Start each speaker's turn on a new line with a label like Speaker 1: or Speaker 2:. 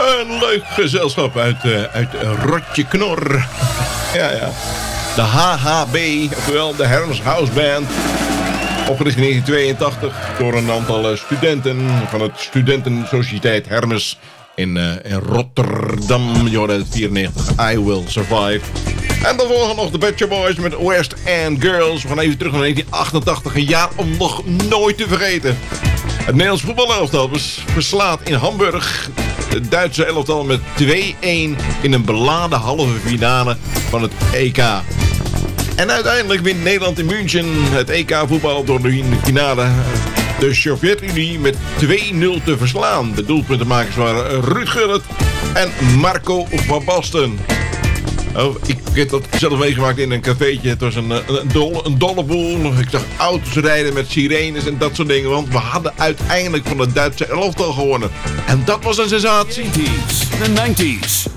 Speaker 1: Een leuk gezelschap uit Rotje Knor. Ja. De HHB, oftewel de Hermes House Band. Opgericht in 1982 door een aantal studenten van het Studentensociëteit Hermes in Rotterdam. Je hoorde het 94, I Will Survive. En dan volgen nog de Pet Shop Boys met West End Girls. We gaan even terug naar 1988, een jaar om nog nooit te vergeten. Het Nederlands voetbalelftal verslaat in Hamburg het Duitse elftal met 2-1 in een beladen halve finale van het EK. En uiteindelijk wint Nederland in München het EK-voetbal door in de finale de Sovjet-Unie met 2-0 te verslaan. De doelpuntenmakers waren Ruud Gullit en Marco van Basten. Oh, ik heb dat zelf meegemaakt in een cafeetje. Het was een dolle boel. Ik zag auto's rijden met sirenes en dat soort dingen. Want we hadden uiteindelijk van het Duitse elftal gewonnen. En dat was een sensatie.
Speaker 2: The 90s.